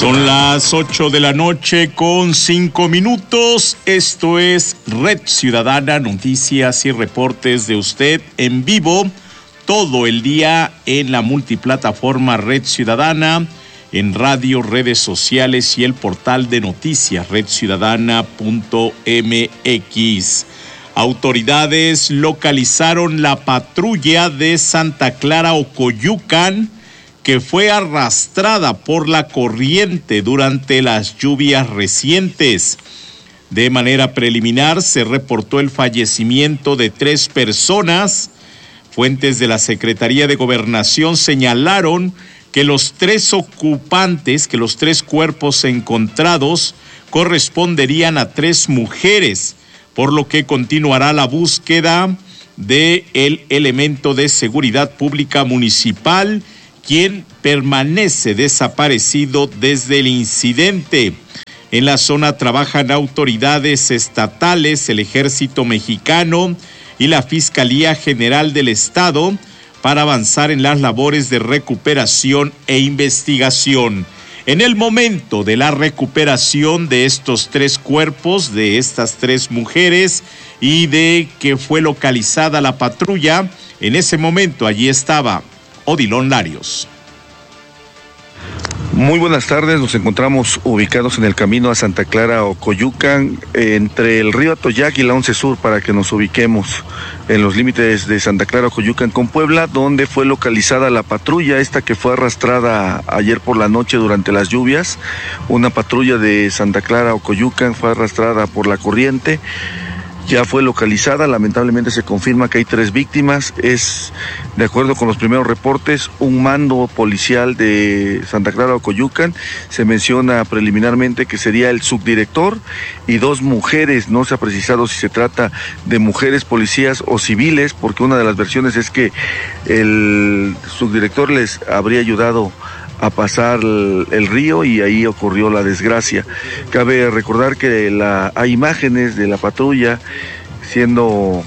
Son las 8 de la noche con 5 minutos. Esto es Red Ciudadana, noticias y reportes de usted en vivo todo el día en la multiplataforma Red Ciudadana, en radio, redes sociales y el portal de noticias redciudadana.mx. Autoridades localizaron la patrulla de Santa Clara Ocoyucan que fue arrastrada por la corriente durante las lluvias recientes. De manera preliminar se reportó el fallecimiento de 3 personas. Fuentes de la Secretaría de Gobernación señalaron que los 3 cuerpos encontrados corresponderían a 3 mujeres, por lo que continuará la búsqueda del elemento de seguridad pública municipal, quien permanece desaparecido desde el incidente. En la zona trabajan autoridades estatales, el Ejército Mexicano y la Fiscalía General del Estado para avanzar en las labores de recuperación e investigación. En el momento de la recuperación de estos 3 cuerpos, de estas 3 mujeres y de que fue localizada la patrulla, en ese momento allí estaba Odilon Larios. Muy buenas tardes, nos encontramos ubicados en el camino a Santa Clara Ocoyucan, entre el río Atoyac y la 11 Sur, para que nos ubiquemos en los límites de Santa Clara Ocoyucan con Puebla, donde fue localizada la patrulla esta que fue arrastrada ayer por la noche durante las lluvias. Una patrulla de Santa Clara Ocoyucan fue arrastrada por la corriente. Ya fue localizada, lamentablemente se confirma que hay 3 víctimas. Es, de acuerdo con los primeros reportes, un mando policial de Santa Clara Ocoyucan. Se menciona preliminarmente que sería el subdirector y 2 mujeres. No se ha precisado si se trata de mujeres policías o civiles, porque una de las versiones es que el subdirector les habría ayudado a pasar el río y ahí ocurrió la desgracia. Cabe recordar que hay imágenes de la patrulla siendo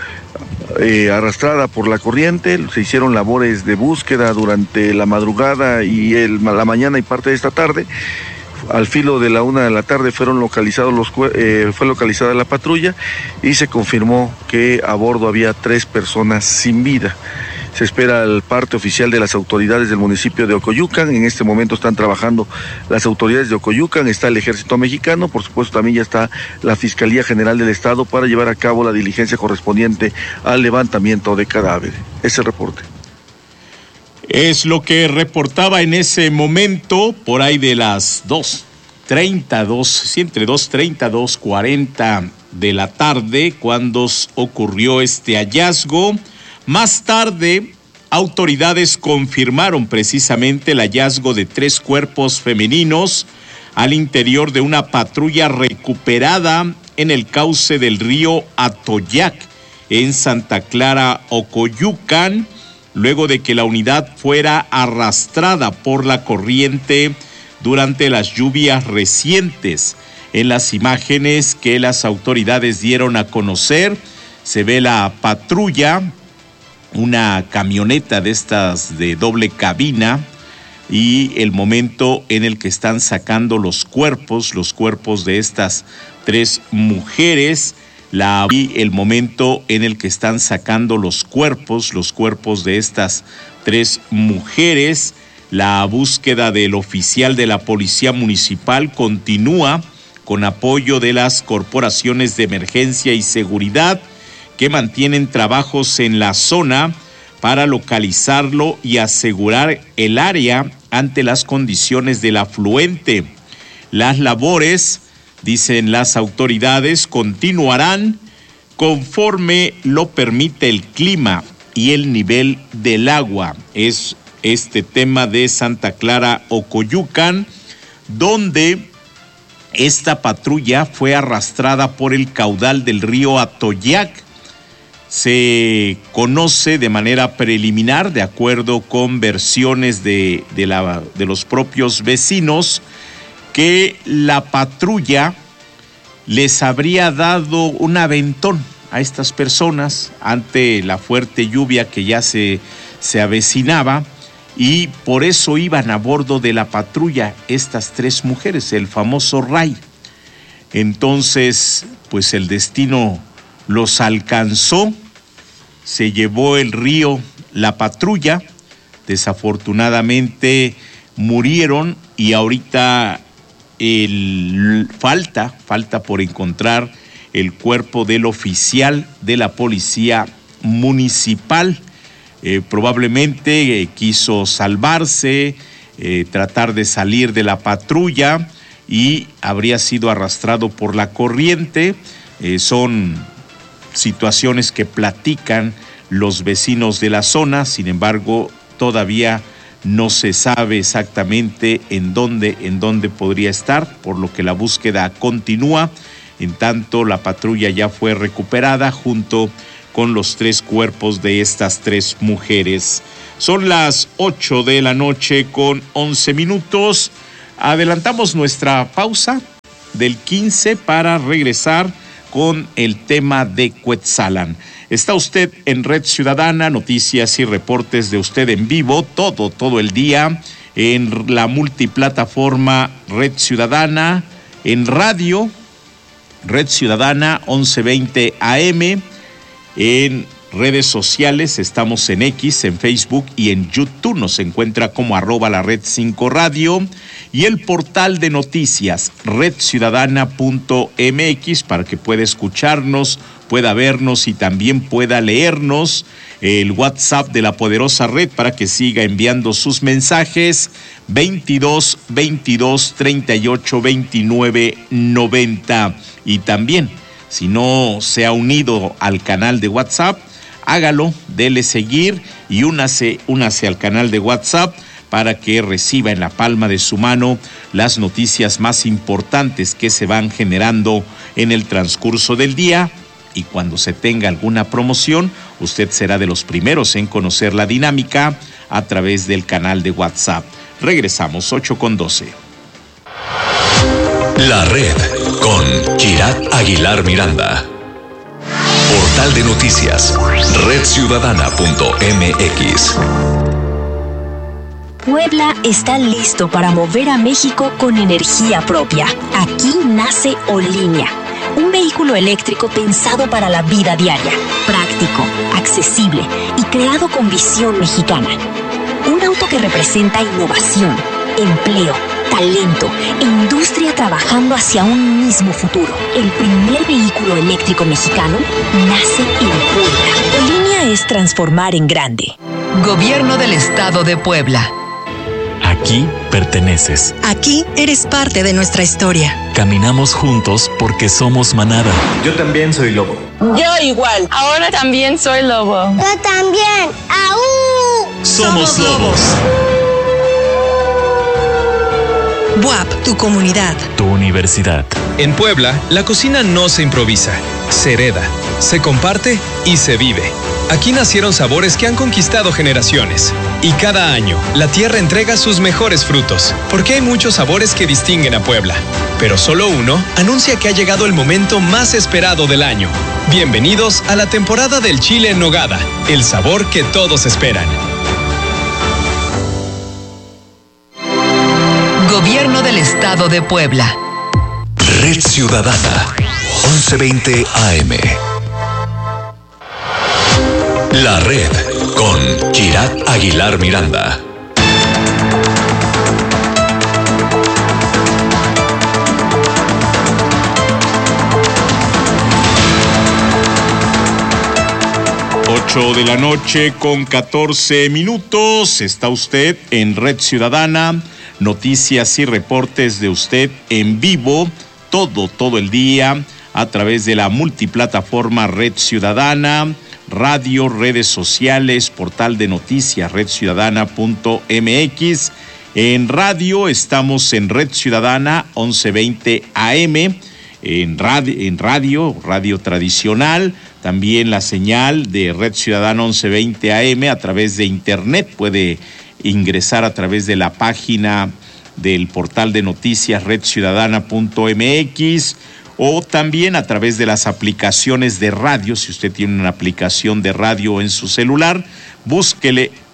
arrastrada por la corriente. Se hicieron labores de búsqueda durante la madrugada y la mañana y parte de esta tarde. Al filo de la 1 de la tarde fue localizada la patrulla y se confirmó que a bordo había 3 personas sin vida. Se espera el parte oficial de las autoridades del municipio de Ocoyucan. En este momento están trabajando las autoridades de Ocoyucan, está el Ejército Mexicano, por supuesto también ya está la Fiscalía General del Estado para llevar a cabo la diligencia correspondiente al levantamiento de cadáveres. Ese reporte. Es lo que reportaba en ese momento, por ahí de las 2:30, entre 2:30 y 2:40 de la tarde, cuando ocurrió este hallazgo. Más tarde, autoridades confirmaron precisamente el hallazgo de 3 cuerpos femeninos al interior de una patrulla recuperada en el cauce del río Atoyac, en Santa Clara Ocoyucan, luego de que la unidad fuera arrastrada por la corriente durante las lluvias recientes. En las imágenes que las autoridades dieron a conocer, se ve la patrulla, una camioneta de estas de doble cabina, y el momento en el que están sacando los cuerpos de estas 3 mujeres, y el momento en el que están sacando los cuerpos de estas 3 mujeres. La búsqueda del oficial de la Policía Municipal continúa con apoyo de las corporaciones de emergencia y seguridad, que mantienen trabajos en la zona para localizarlo y asegurar el área ante las condiciones del afluente. Las labores, dicen las autoridades, continuarán conforme lo permite el clima y el nivel del agua. Es este tema de Santa Clara Ocoyucan, donde esta patrulla fue arrastrada por el caudal del río Atoyac. Se conoce de manera preliminar, de acuerdo con versiones de los propios vecinos, que la patrulla les habría dado un aventón a estas personas ante la fuerte lluvia que ya se avecinaba, y por eso iban a bordo de la patrulla estas 3 mujeres, el famoso Ray. Entonces, pues el destino los alcanzó, se llevó el río la patrulla, desafortunadamente murieron y ahorita falta por encontrar el cuerpo del oficial de la policía municipal. Probablemente quiso salvarse, tratar de salir de la patrulla y habría sido arrastrado por la corriente. Son situaciones que platican los vecinos de la zona, sin embargo, todavía no se sabe exactamente en dónde podría estar, por lo que la búsqueda continúa. En tanto, la patrulla ya fue recuperada junto con los 3 cuerpos de estas 3 mujeres. Son las 8 de la noche con 11 minutos. Adelantamos nuestra pausa del 15 para regresar con el tema de Cuetzalan. Está usted en Red Ciudadana, noticias y reportes de usted en vivo, todo el día, en la multiplataforma Red Ciudadana, en radio, Red Ciudadana 1120 AM, en redes sociales, estamos en X, en Facebook y en YouTube, nos encuentra como @lared5radio, y el portal de noticias redciudadana.mx para que pueda escucharnos, pueda vernos y también pueda leernos. El WhatsApp de la poderosa red para que siga enviando sus mensajes, 22 22 38 29 90. Y también, si no se ha unido al canal de WhatsApp, hágalo, dele seguir y únase al canal de WhatsApp para que reciba en la palma de su mano las noticias más importantes que se van generando en el transcurso del día. Y cuando se tenga alguna promoción, usted será de los primeros en conocer la dinámica a través del canal de WhatsApp. Regresamos, 8:12. La Red con Kirat Aguilar Miranda. Portal de noticias, redciudadana.mx. Puebla está listo para mover a México con energía propia. Aquí nace Olinia, un vehículo eléctrico pensado para la vida diaria, práctico, accesible y creado con visión mexicana. Un auto que representa innovación, empleo, talento e industria trabajando hacia un mismo futuro. El primer vehículo eléctrico mexicano nace en Puebla. Olinia es transformar en grande. Gobierno del Estado de Puebla. Aquí perteneces. Aquí eres parte de nuestra historia. Caminamos juntos porque somos manada. Yo también soy lobo. Yo igual. Ahora también soy lobo. Yo también. ¡Aú! Somos lobos. BUAP, tu comunidad. Tu universidad. En Puebla, la cocina no se improvisa, se hereda, se comparte y se vive. Aquí nacieron sabores que han conquistado generaciones. Y cada año, la tierra entrega sus mejores frutos, porque hay muchos sabores que distinguen a Puebla. Pero solo uno anuncia que ha llegado el momento más esperado del año. Bienvenidos a la temporada del chile en nogada, el sabor que todos esperan. Gobierno del Estado de Puebla. Red Ciudadana, 1120 AM. La Red con Kirat Aguilar Miranda. De la noche con 14 minutos. Está usted en Red Ciudadana, noticias y reportes de usted en vivo, todo el día, a través de la multiplataforma Red Ciudadana, radio, redes sociales, portal de noticias, redciudadana.mx. En radio estamos en Red Ciudadana 1120 AM, en radio tradicional. También la señal de Red Ciudadana 1120 AM a través de internet. Puede ingresar a través de la página del portal de noticias redciudadana.mx o también a través de las aplicaciones de radio. Si usted tiene una aplicación de radio en su celular, búsquele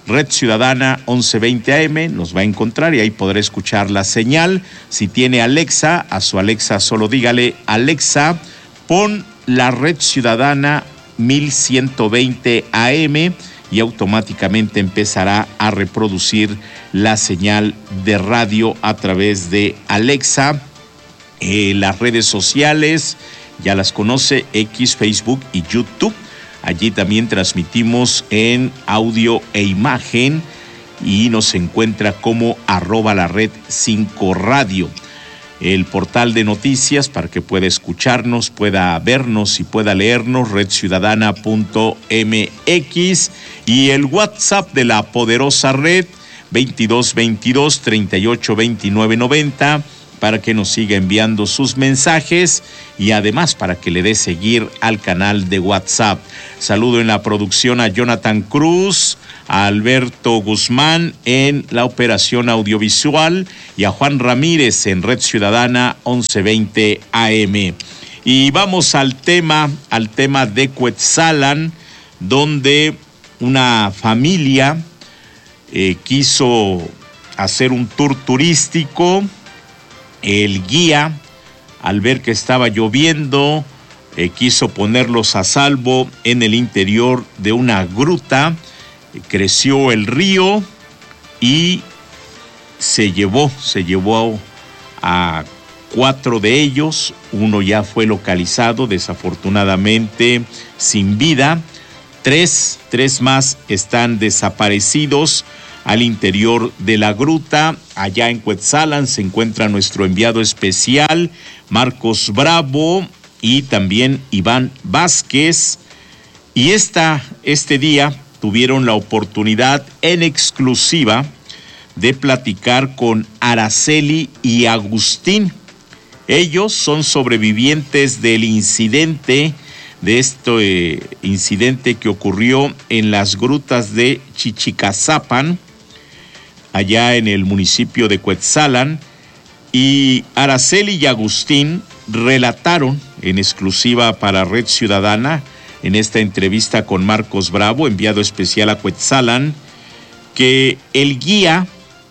Red Ciudadana 1120 AM, nos va a encontrar y ahí podrá escuchar la señal. Si tiene Alexa, a su Alexa solo dígale: Alexa, pon la Red Ciudadana 1120 AM y automáticamente empezará a reproducir la señal de radio a través de Alexa. Las redes sociales ya las conoce: X, Facebook y YouTube. Allí también transmitimos en audio e imagen y nos encuentra como @lared5radio. El portal de noticias para que pueda escucharnos, pueda vernos y pueda leernos, redciudadana.mx, y el WhatsApp de la poderosa red 2222 38 29 90 para que nos siga enviando sus mensajes y además para que le dé seguir al canal de WhatsApp. Saludo en la producción a Jonathan Cruz, a Alberto Guzmán en la operación audiovisual y a Juan Ramírez en Red Ciudadana 1120 AM. Y vamos al tema de Cuetzalan, donde una familia quiso hacer un tour turístico. El guía, al ver que estaba lloviendo, quiso ponerlos a salvo en el interior de una gruta. Creció el río y se llevó a 4 de ellos. Uno ya fue localizado, desafortunadamente sin vida. 3 más están desaparecidos al interior de la gruta. Allá en Cuetzalan se encuentra nuestro enviado especial, Marcos Bravo, y también Iván Vázquez. Y este día tuvieron la oportunidad en exclusiva de platicar con Araceli y Agustín. Ellos son sobrevivientes del incidente, incidente que ocurrió en las grutas de Chichicazapan, allá en el municipio de Cuetzalan. Y Araceli y Agustín relataron en exclusiva para Red Ciudadana, en esta entrevista con Marcos Bravo, enviado especial a Cuetzalan, que el guía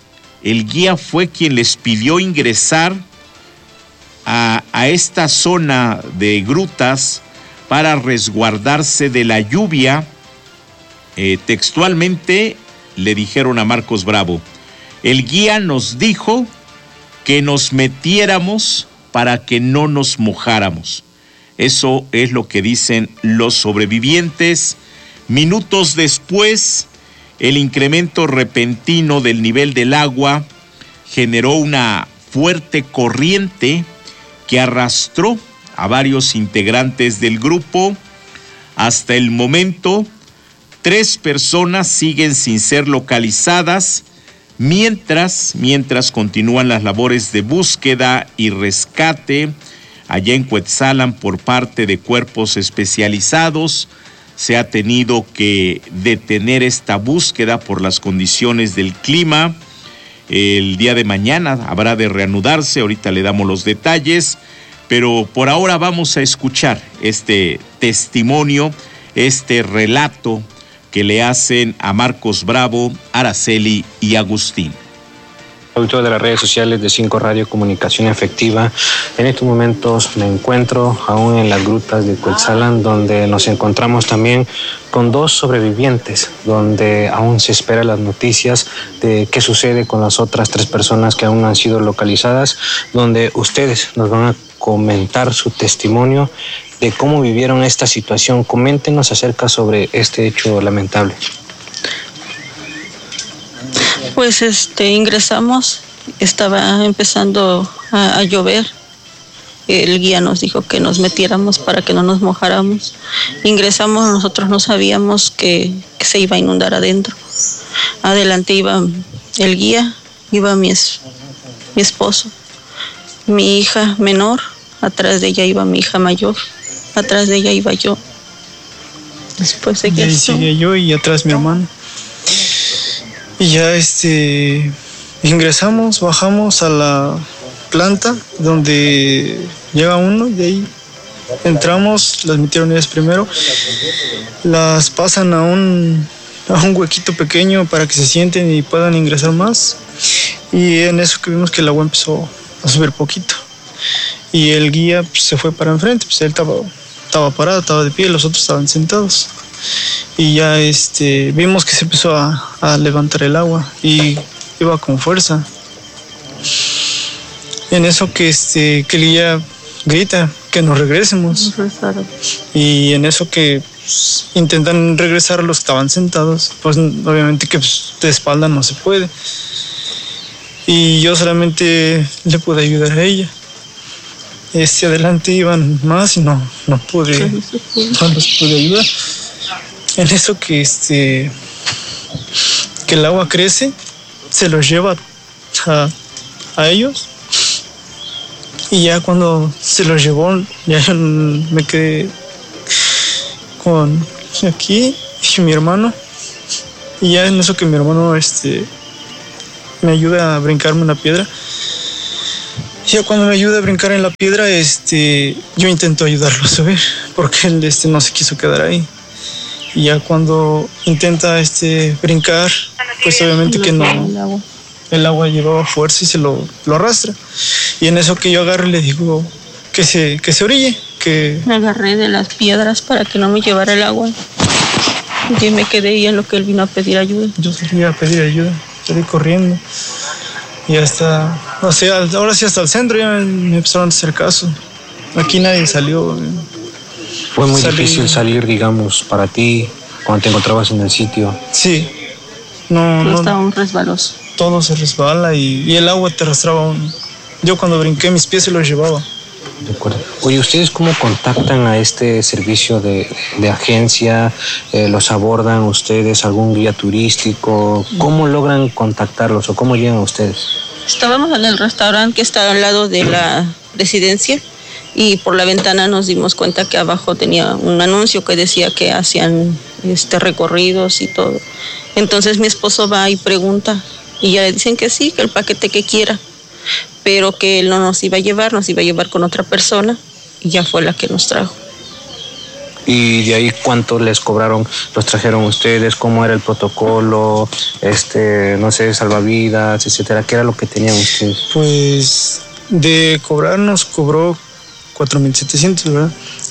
fue quien les pidió ingresar a esta zona de grutas para resguardarse de la lluvia. Textualmente le dijeron a Marcos Bravo: el guía nos dijo que nos metiéramos para que no nos mojáramos. Eso es lo que dicen los sobrevivientes. Minutos después, el incremento repentino del nivel del agua generó una fuerte corriente que arrastró a varios integrantes del grupo. Hasta el momento, 3 personas siguen sin ser localizadas, mientras continúan las labores de búsqueda y rescate allá en Cuetzalan por parte de cuerpos especializados. Se ha tenido que detener esta búsqueda por las condiciones del clima. El día de mañana habrá de reanudarse, ahorita le damos los detalles, pero por ahora vamos a escuchar este testimonio, este relato que le hacen a Marcos Bravo, Araceli y Agustín. Autor de las redes sociales de 5 Radio Comunicación Efectiva. En estos momentos me encuentro aún en las grutas de Cuetzalan, donde nos encontramos también con 2 sobrevivientes, donde aún se esperan las noticias de qué sucede con las otras 3 personas que aún no han sido localizadas, donde ustedes nos van a comentar su testimonio de cómo vivieron esta situación. Coméntenos acerca sobre este hecho lamentable. Pues ingresamos, estaba empezando a llover. El guía nos dijo que nos metiéramos para que no nos mojáramos. Ingresamos, nosotros no sabíamos que se iba a inundar adentro. Adelante iba el guía, iba mi esposo, mi hija menor, atrás de ella iba mi hija mayor, atrás de ella iba yo. Después de que ahí sigue yo y atrás mi hermano. Y ya ingresamos, bajamos a la planta donde llega uno, y de ahí entramos, las metieron ellas primero, las pasan a un a un huequito pequeño para que se sienten y puedan ingresar más. Y en eso que vimos que el agua empezó a subir poquito. Y el guía pues, se fue para enfrente, pues él estaba parado, estaba de pie, los otros estaban sentados. Y ya vimos que se empezó a levantar el agua y iba con fuerza. En eso que el guía grita que nos regresemos. Y en eso que pues, intentan regresar los que estaban sentados, pues obviamente que pues, de espalda no se puede. Y yo solamente le pude ayudar a ella. Adelante iban más y no pude, no los pude ayudar. En eso que el agua crece, se los lleva a ellos. Y ya cuando se los llevó, ya yo me quedé con aquí y mi hermano. Y ya en eso que mi hermano me ayuda a brincarme una piedra. Y ya cuando me ayuda a brincar en la piedra, yo intento ayudarlo a subir, porque él no se quiso quedar ahí. Y ya cuando intenta brincar, pues obviamente que no, el agua llevaba fuerza y se lo arrastra. Y en eso que yo agarro y le digo que se orille, que... Me agarré de las piedras para que no me llevara el agua. Y me quedé ahí en lo que él vino a pedir ayuda. Yo salí a pedir ayuda, salí corriendo. Y hasta, no sé, ahora sí hasta el centro ya me empezaron a hacer caso. Aquí nadie salió. ¿Fue muy difícil salir, digamos, para ti cuando te encontrabas en el sitio? Sí. No estaba un resbaloso. Todo se resbala y el agua te arrastraba. Yo cuando brinqué mis pies se los llevaba. De acuerdo. Oye, ¿ustedes cómo contactan a este servicio de agencia? ¿Los abordan ustedes? ¿Algún guía turístico? ¿Cómo logran contactarlos o cómo llegan a ustedes? Estábamos en el restaurante que está al lado de la residencia y por la ventana nos dimos cuenta que abajo tenía un anuncio que decía que hacían recorridos y todo. Entonces mi esposo va y pregunta y ya le dicen que sí, que el paquete que quiera, pero que él no nos iba a llevar con otra persona y ya fue la que nos trajo. ¿Y de ahí cuánto les cobraron? ¿Los trajeron ustedes? ¿Cómo era el protocolo? No sé, salvavidas, etcétera. ¿Qué era lo que tenían ustedes? Pues de cobrar nos cobró 4,700, ¿verdad?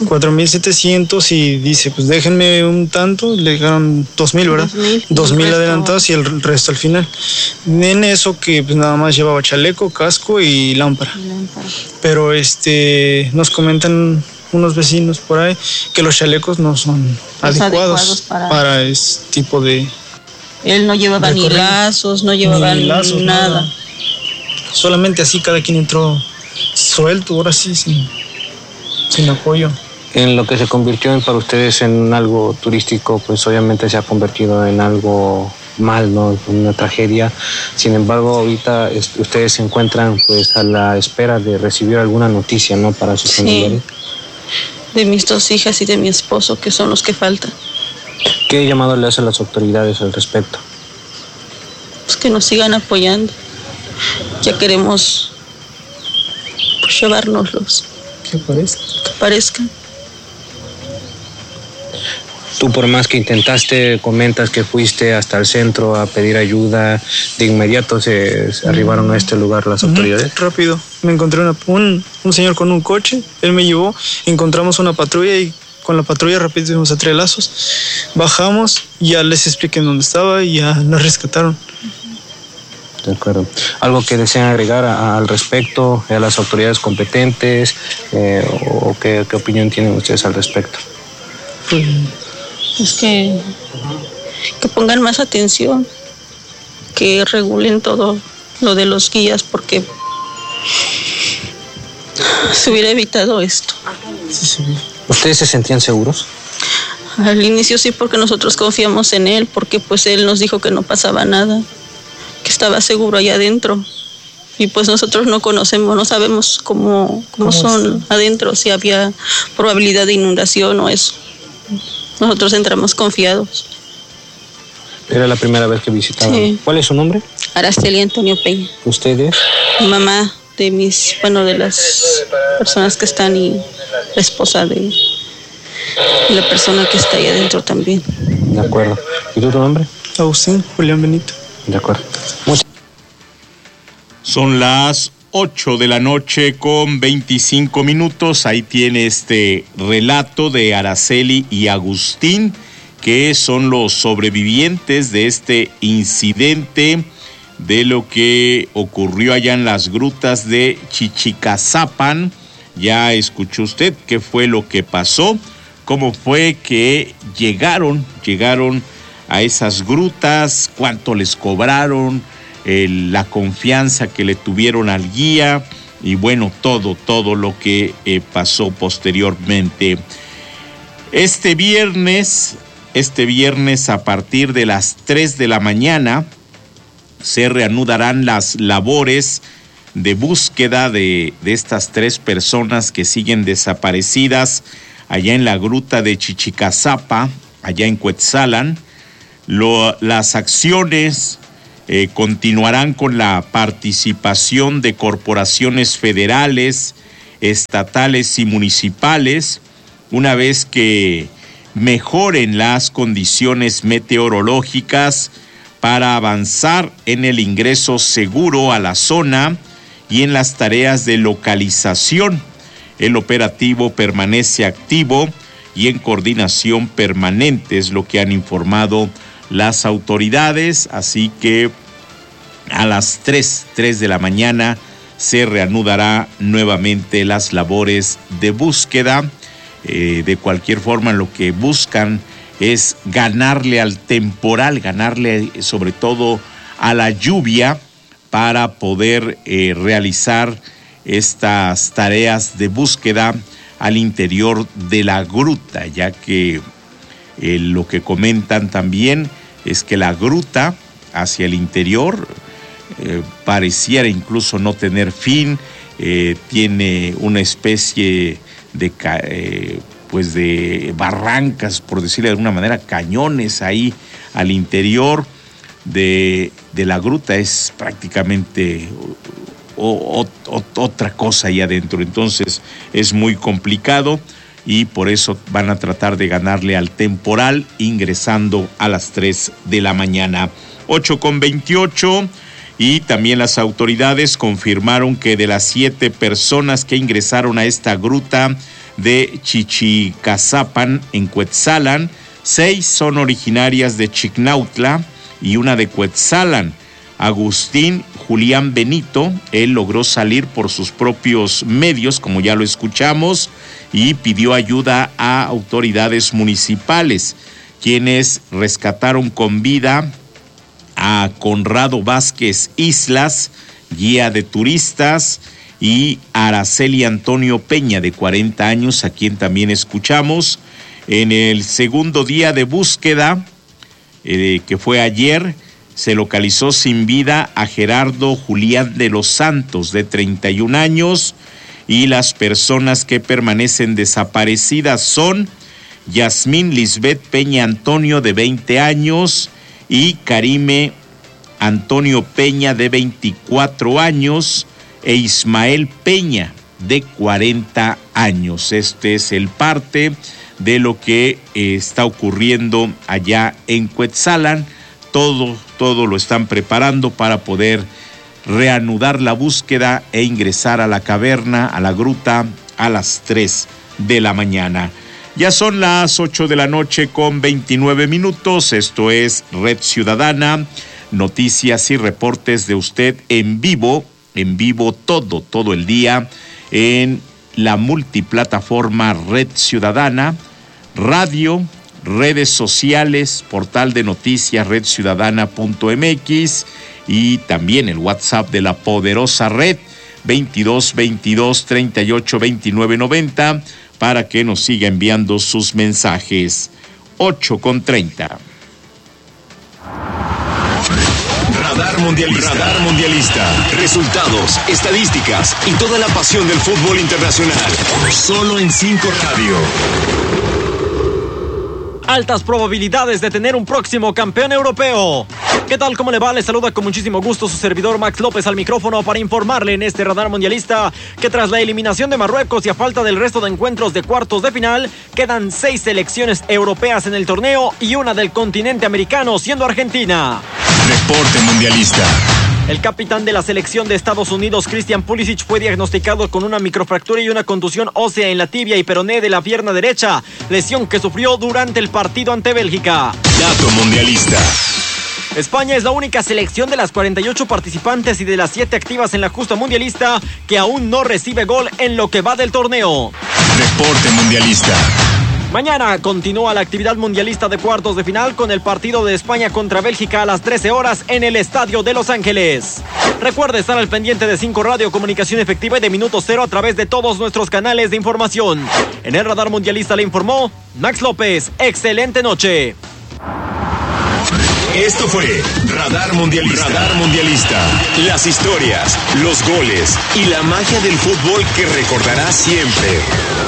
4,700 y dice, pues déjenme un tanto, le dejaron 2,000, ¿verdad? 2,000 adelantados y el resto al final. En eso que pues nada más llevaba chaleco, casco y lámpara. Pero nos comentan unos vecinos por ahí que los chalecos no son adecuados para este tipo de... Él no llevaba ni lazos, no llevaba ni lazos, nada. Solamente así cada quien entró suelto, ahora sí, sin apoyo. En lo que se convirtió para ustedes en algo turístico, pues obviamente se ha convertido en algo mal, ¿no? Una tragedia. Sin embargo, ahorita ustedes se encuentran pues a la espera de recibir alguna noticia, ¿no? Para sus familiares. De mis 2 hijas y de mi esposo, que son los que faltan. ¿Qué llamado le hacen las autoridades al respecto? Pues que nos sigan apoyando. Ya queremos pues, llevárnoslos. Que parezcan. Tú, por más que intentaste, comentas que fuiste hasta el centro a pedir ayuda, de inmediato se arribaron a este lugar las autoridades. Rápido, me encontré un señor con un coche, él me llevó, encontramos una patrulla y con la patrulla rápido fuimos a Trelazos, bajamos, ya les expliqué dónde estaba y ya la rescataron. De acuerdo. ¿Algo que desean agregar al respecto, a las autoridades competentes, o qué opinión tienen ustedes al respecto? Es que pongan más atención, que regulen todo lo de los guías, porque se hubiera evitado esto. Sí. ¿Ustedes se sentían seguros? Al inicio sí, porque nosotros confiamos en él, porque pues él nos dijo que no pasaba nada, que estaba seguro allá adentro. Y pues nosotros no conocemos, no sabemos cómo son adentro, si había probabilidad de inundación o eso. Nosotros entramos confiados. ¿Era la primera vez que visitaban? Sí. ¿Cuál es su nombre? Araceli Antonio Peña. ¿Ustedes? Mamá de de las personas que están y la esposa de la persona que está ahí adentro también. De acuerdo. ¿Y tú, tu nombre? Agustín Julián Benito. De acuerdo. Son las 8 de la noche con 25 minutos. Ahí tiene este relato de Araceli y Agustín, que son los sobrevivientes de este incidente, de lo que ocurrió allá en las grutas de Chichicazapan. Ya escuchó usted qué fue lo que pasó, cómo fue que llegaron a esas grutas, cuánto les cobraron, la confianza que le tuvieron al guía y bueno, todo lo que pasó posteriormente. Este viernes a partir de las 3 de la mañana se reanudarán las labores de búsqueda de estas 3 personas que siguen desaparecidas allá en la gruta de Chichicazapa, allá en Cuetzalan. Las acciones continuarán con la participación de corporaciones federales, estatales y municipales, una vez que mejoren las condiciones meteorológicas para avanzar en el ingreso seguro a la zona y en las tareas de localización. El operativo permanece activo y en coordinación permanente, es lo que han informado las autoridades, así que a las 3 de la mañana se reanudará nuevamente las labores de búsqueda. De cualquier forma, lo que buscan es ganarle al temporal, ganarle sobre todo a la lluvia para poder realizar estas tareas de búsqueda al interior de la gruta, ya que lo que comentan también es que la gruta hacia el interior pareciera incluso no tener fin, tiene una especie de de barrancas, por decirlo de alguna manera, cañones ahí al interior de la gruta. Es prácticamente otra cosa ahí adentro, entonces es muy complicado y por eso van a tratar de ganarle al temporal ingresando a las 3 de la mañana. 8:28, y también las autoridades confirmaron que de las 7 personas que ingresaron a esta gruta de Chichicazapan en Cuetzalan, 6 son originarias de Chicnautla y una de Cuetzalan. Agustín Julián Benito, él logró salir por sus propios medios, como ya lo escuchamos, y pidió ayuda a autoridades municipales, quienes rescataron con vida a Conrado Vázquez Islas, guía de turistas, y Araceli Antonio Peña, de 40 años, a quien también escuchamos. En el segundo día de búsqueda, que fue ayer, se localizó sin vida a Gerardo Julián de los Santos, de 31 años, y las personas que permanecen desaparecidas son Yasmín Lisbeth Peña Antonio, de 20 años, y Karime Antonio Peña, de 24 años, e Ismael Peña, de 40 años. Este es el parte de lo que está ocurriendo allá en Cuetzalan. Todo lo están preparando para poder reanudar la búsqueda e ingresar a la caverna, a la gruta, a las 3 de la mañana. Ya son las 8 de la noche con 29 minutos. Esto es Red Ciudadana, noticias y reportes de usted en vivo todo el día en la multiplataforma Red Ciudadana, radio, redes sociales, portal de noticias redciudadana.mx y también el WhatsApp de la poderosa red 2222382990 para que nos siga enviando sus mensajes. 8:30. Radar Mundialista. Resultados, estadísticas y toda la pasión del fútbol internacional. Solo en 5 Radio. altas probabilidades de tener un próximo campeón europeo. ¿Qué tal? ¿Cómo le va? Le saluda con muchísimo gusto su servidor Max López al micrófono para informarle en este radar mundialista que tras la eliminación de Marruecos y a falta del resto de encuentros de cuartos de final, quedan 6 selecciones europeas en el torneo y una del continente americano, siendo Argentina. Reporte mundialista. El capitán de la selección de Estados Unidos, Christian Pulisic, fue diagnosticado con una microfractura y una contusión ósea en la tibia y peroné de la pierna derecha, lesión que sufrió durante el partido ante Bélgica. Dato mundialista. España es la única selección de las 48 participantes y de las 7 activas en la justa mundialista que aún no recibe gol en lo que va del torneo. Reporte mundialista. Mañana continúa la actividad mundialista de cuartos de final con el partido de España contra Bélgica a las 13 horas en el Estadio de Los Ángeles. Recuerde estar al pendiente de 5 Radio, comunicación efectiva y de Minuto Cero a través de todos nuestros canales de información. En el radar mundialista le informó Max López. Excelente noche. Esto fue Radar Mundialista. Radar Mundialista. Las historias, los goles y la magia del fútbol que recordarás siempre.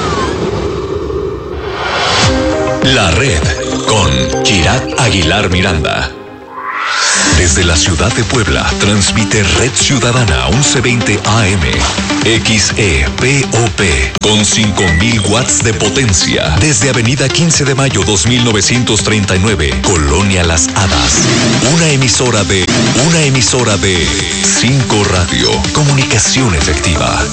La Red con Chirat Aguilar Miranda. Desde la ciudad de Puebla, transmite Red Ciudadana 1120 AM, XEPOP, con 5000 watts de potencia. Desde Avenida 15 de Mayo 2939, Colonia Las Hadas. Una emisora de 5 Radio, comunicación efectiva.